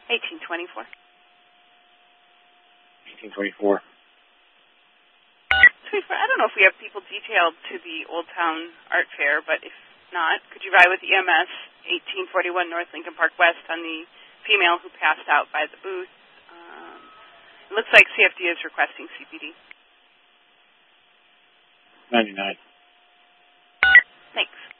1824. 1824. I don't know if we have people detailed to the Old Town Art Fair, but if not, could you ride with EMS 1841 North Lincoln Park West on the female who passed out by the booth? It looks like CFD is requesting CPD. 99. Thanks.